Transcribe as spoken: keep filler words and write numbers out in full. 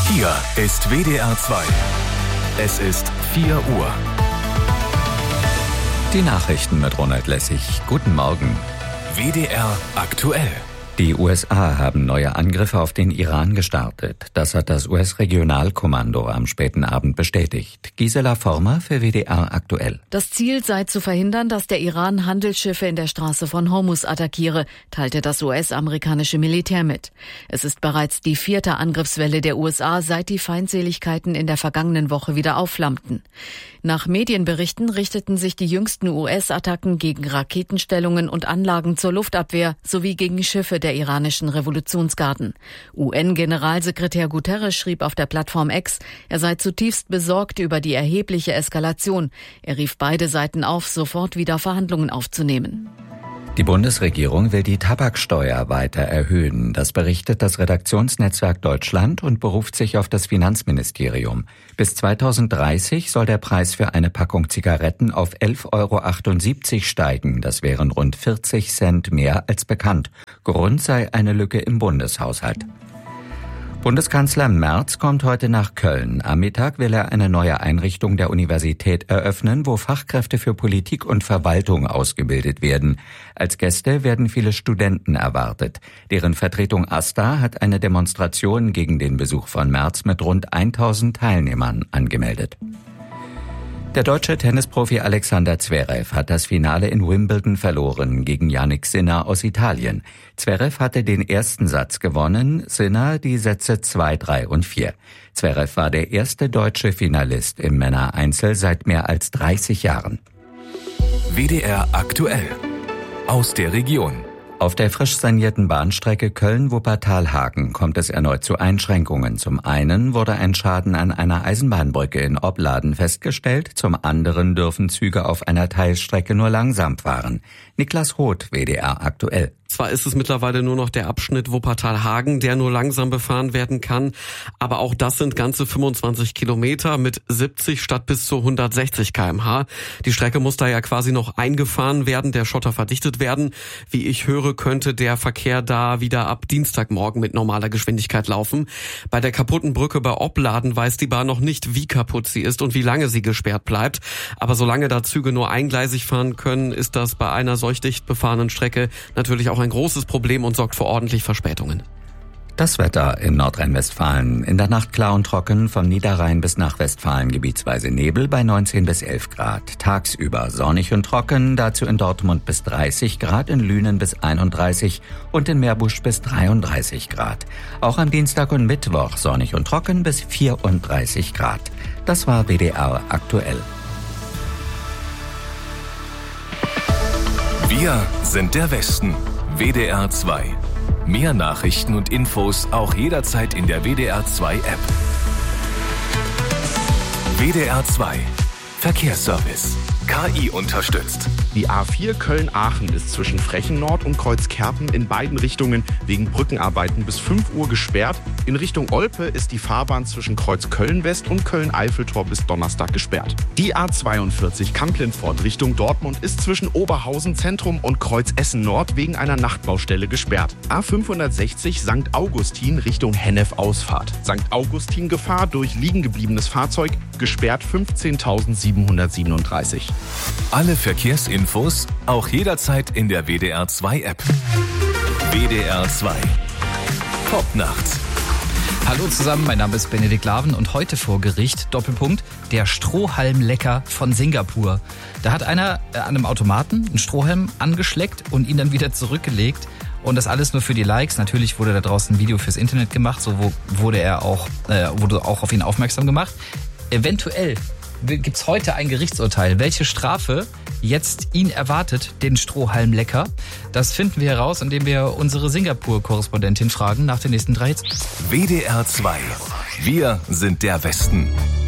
Hier ist W D R zwei. Es ist vier Uhr. Die Nachrichten mit Ronald Lessig. Guten Morgen. W D R aktuell. Die U S A haben neue Angriffe auf den Iran gestartet. Das hat das U S-Regionalkommando am späten Abend bestätigt. Gisela Former für W D R aktuell. Das Ziel sei zu verhindern, dass der Iran Handelsschiffe in der Straße von Hormuz attackiere, teilte das U S-amerikanische Militär mit. Es ist bereits die vierte Angriffswelle der U S A, seit die Feindseligkeiten in der vergangenen Woche wieder aufflammten. Nach Medienberichten richteten sich die jüngsten U S-Attacken gegen Raketenstellungen und Anlagen zur Luftabwehr sowie gegen Schiffe der iranischen Revolutionsgarden. U N-Generalsekretär Guterres schrieb auf der Plattform X, er sei zutiefst besorgt über die erhebliche Eskalation. Er rief beide Seiten auf, sofort wieder Verhandlungen aufzunehmen. Die Bundesregierung will die Tabaksteuer weiter erhöhen. Das berichtet das Redaktionsnetzwerk Deutschland und beruft sich auf das Finanzministerium. Bis zweitausenddreißig soll der Preis für eine Packung Zigaretten auf elf Euro achtundsiebzig steigen. Das wären rund vierzig Cent mehr als bekannt. Grund sei eine Lücke im Bundeshaushalt. Bundeskanzler Merz kommt heute nach Köln. Am Mittag will er eine neue Einrichtung der Universität eröffnen, wo Fachkräfte für Politik und Verwaltung ausgebildet werden. Als Gäste werden viele Studenten erwartet. Deren Vertretung AStA hat eine Demonstration gegen den Besuch von Merz mit rund tausend Teilnehmern angemeldet. Der deutsche Tennisprofi Alexander Zverev hat das Finale in Wimbledon verloren gegen Jannik Sinner aus Italien. Zverev hatte den ersten Satz gewonnen, Sinner die Sätze zwei, drei und vier. Zverev war der erste deutsche Finalist im Männereinzel seit mehr als dreißig Jahren. W D R aktuell. Aus der Region. Auf der frisch sanierten Bahnstrecke Köln-Wuppertal-Hagen kommt es erneut zu Einschränkungen. Zum einen wurde ein Schaden an einer Eisenbahnbrücke in Opladen festgestellt, zum anderen dürfen Züge auf einer Teilstrecke nur langsam fahren. Niklas Roth, W D R aktuell. Zwar ist es mittlerweile nur noch der Abschnitt Wuppertal-Hagen, der nur langsam befahren werden kann, aber auch das sind ganze fünfundzwanzig Kilometer mit siebzig statt bis zu hundertsechzig Kilometer pro Stunde. Die Strecke muss da ja quasi noch eingefahren werden, der Schotter verdichtet werden. Wie ich höre, könnte der Verkehr da wieder ab Dienstagmorgen mit normaler Geschwindigkeit laufen. Bei der kaputten Brücke bei Opladen weiß die Bahn noch nicht, wie kaputt sie ist und wie lange sie gesperrt bleibt. Aber solange da Züge nur eingleisig fahren können, ist das bei einer solch dicht befahrenen Strecke natürlich auch ein großes Problem und sorgt für ordentlich Verspätungen. Das Wetter in Nordrhein-Westfalen. In der Nacht klar und trocken, vom Niederrhein bis nach Westfalen gebietsweise Nebel bei neunzehn bis elf Grad. Tagsüber sonnig und trocken, dazu in Dortmund bis dreißig Grad, in Lünen bis einunddreißig und in Meerbusch bis dreiunddreißig Grad. Auch am Dienstag und Mittwoch sonnig und trocken bis vierunddreißig Grad. Das war W D R aktuell. Wir sind der Westen. W D R zwei. Mehr Nachrichten und Infos auch jederzeit in der W D R zwei App. W D R zwei. Verkehrsservice. K I unterstützt. Die A vier Köln-Aachen ist zwischen Frechen-Nord und Kreuzkerpen in beiden Richtungen wegen Brückenarbeiten bis fünf Uhr gesperrt. In Richtung Olpe ist die Fahrbahn zwischen Kreuz Köln-West und Köln-Eiffeltor bis Donnerstag gesperrt. Die A zweiundvierzig Kamp-Lintfort Richtung Dortmund ist zwischen Oberhausen Zentrum und Kreuz Essen-Nord wegen einer Nachtbaustelle gesperrt. A fünfhundertsechzig Sankt Augustin Richtung Hennef-Ausfahrt. Sankt Augustin-Gefahr durch liegengebliebenes Fahrzeug, gesperrt fünfzehntausendsiebenhundertsiebenunddreißig. Alle Verkehrsinfos auch jederzeit in der W D R zwei App. W D R zwei. Top nachts. Hallo zusammen, mein Name ist Benedikt Laven und heute vor Gericht, Doppelpunkt, der Strohhalmlecker von Singapur. Da hat einer an einem Automaten einen Strohhalm angeschleckt und ihn dann wieder zurückgelegt. Und das alles nur für die Likes. Natürlich wurde da draußen ein Video fürs Internet gemacht, so wurde er auch, äh, wurde auch auf ihn aufmerksam gemacht. Eventuell gibt's heute ein Gerichtsurteil, welche Strafe jetzt ihn erwartet, den Strohhalmlecker. Das finden wir heraus, indem wir unsere Singapur-Korrespondentin fragen nach den nächsten drei Hits. W D R zwei. Wir sind der Westen.